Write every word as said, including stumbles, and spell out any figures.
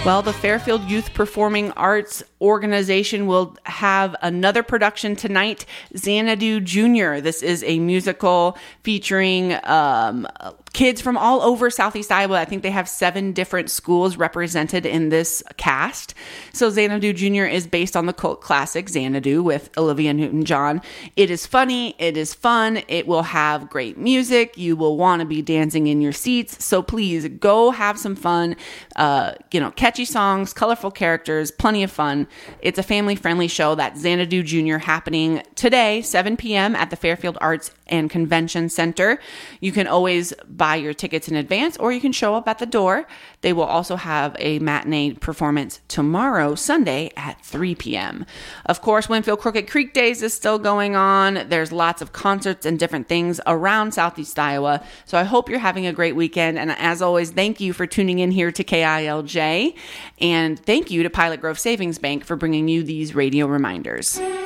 Well, the Fairfield Youth Performing Arts Organization will have another production tonight, Xanadu Junior This is a musical featuring um, kids from all over Southeast Iowa. I think they have seven different schools represented in this cast. So Xanadu Junior is based on the cult classic Xanadu with Olivia Newton-John. It is funny. It is fun. It will have great music. You will want to be dancing in your seats. So please go have some fun. Uh, you know, catchy songs, colorful characters, plenty of fun. It's a family-friendly show. That's Xanadu Junior happening today, seven p.m. at the Fairfield Arts and Convention Center. You can always buy your tickets in advance, or you can show up at the door. They will also have a matinee performance tomorrow, Sunday, at three p.m. Of course, Winfield Crooked Creek Days is still going on. There's lots of concerts and different things around Southeast Iowa. So I hope you're having a great weekend. And as always, thank you for tuning in here to K I L J. And thank you to Pilot Grove Savings Bank for bringing you these radio reminders.